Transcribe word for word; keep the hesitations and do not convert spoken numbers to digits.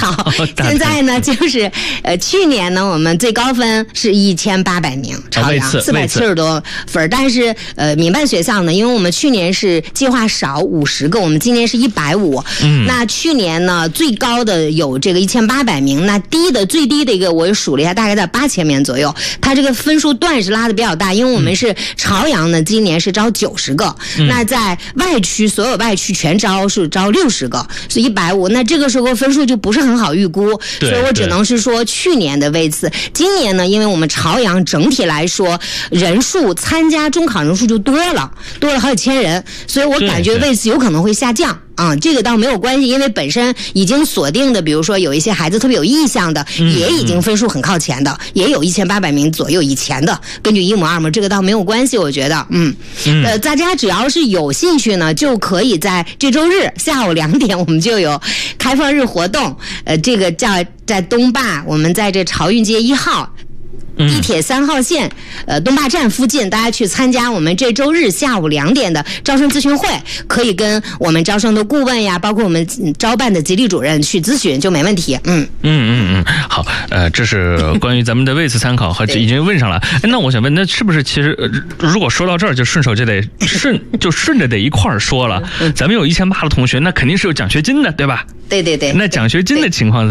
好，现在呢就是呃去年呢我们最高分是一千八百名，朝阳四百七十多分，但是呃民办学校呢，因为我们去年是计划少五十个，我们今年是一百五，嗯，那去年呢最高的有这个一千八百名，那低的最低的一个我也数了一下，大概在八千名左右，它这个分数段是拉的比较大，因为我们是朝阳呢今年是招九十个，嗯，那在外区所有外区全招是招六十个，是一百五，那这个时候分数就不是很好预估，所以我只能是说去年的位次。今年呢，因为我们朝阳整体来说人数参加中考人数就多了，多了好几千人，所以我感觉位次有可能会下降。啊，这个倒没有关系，因为本身已经锁定的，比如说有一些孩子特别有意向的，嗯、也已经分数很靠前的，也有一千八百名左右以前的，根据一模二模，这个倒没有关系，我觉得，嗯，嗯呃，大家只要是有兴趣呢，就可以在这周日下午两点，我们就有开放日活动，呃，这个叫在东坝，我们在这朝运街一号。地铁三号线，呃，东坝站附近，大家去参加我们这周日下午两点的招生咨询会，可以跟我们招生的顾问呀，包括我们招办的吉利主任去咨询，就没问题。嗯嗯嗯嗯，好，呃，这是关于咱们的位次参考和已经问上了。那我想问，那是不是其实、呃、如果说到这儿，就顺手就得顺就顺着得一块儿说了？咱们有一千八的同学，那肯定是有奖学金的，对吧？ 对对对。 那奖学金的情况怎么？